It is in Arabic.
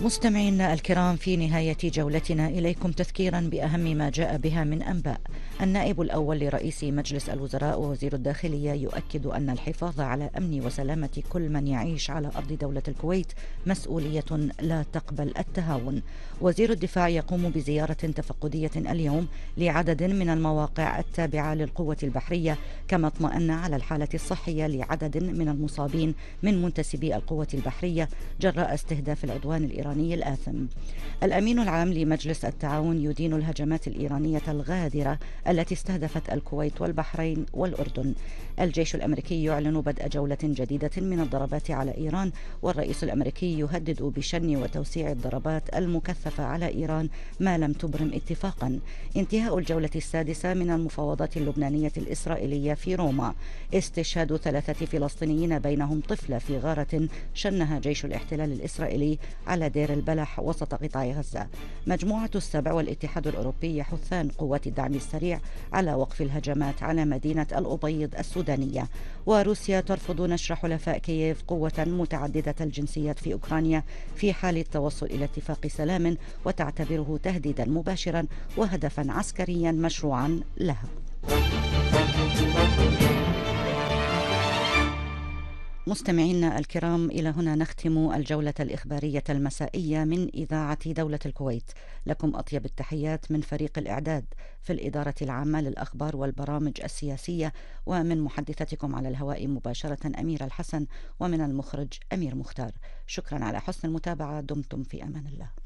مستمعينا الكرام، في نهاية جولتنا إليكم تذكيرا بأهم ما جاء بها من أنباء. النائب الأول لرئيس مجلس الوزراء ووزير الداخلية يؤكد أن الحفاظ على أمن وسلامة كل من يعيش على أرض دولة الكويت مسؤولية لا تقبل التهاون. وزير الدفاع يقوم بزيارة تفقدية اليوم لعدد من المواقع التابعة للقوة البحرية، كما اطمأن على الحالة الصحية لعدد من المصابين من منتسبي القوة البحرية جراء استهداف العدوان الإيراني الآثم. الأمين العام لمجلس التعاون يدين الهجمات الإيرانية الغادرة التي استهدفت الكويت والبحرين والأردن. الجيش الأمريكي يعلن بدء جولة جديدة من الضربات على إيران، والرئيس الأمريكي يهدد بشن وتوسيع الضربات المكثفة على إيران ما لم تبرم اتفاقا. انتهاء الجولة السادسة من المفاوضات اللبنانية الإسرائيلية في روما. استشهاد 3 فلسطينيين بينهم طفلة في غارة شنها جيش الاحتلال الإسرائيلي على دير البلح وسط قطاع غزة. مجموعة السبع والاتحاد الأوروبي يحثان قوات الدعم السريع على وقف الهجمات على مدينة الأبيض السودانية. وروسيا ترفض نشر حلفاء كييف قوة متعددة الجنسيات في أوكرانيا في حال التوصل إلى اتفاق سلام، وتعتبره تهديدا مباشرا وهدفا عسكريا مشروعا لها. مستمعينا الكرام، إلى هنا نختم الجولة الإخبارية المسائية من إذاعة دولة الكويت. لكم أطيب التحيات من فريق الإعداد في الإدارة العامة للأخبار والبرامج السياسية، ومن محدثتكم على الهواء مباشرة أميرة الحسن، ومن المخرج أمير مختار. شكرا على حسن المتابعة. دمتم في أمان الله.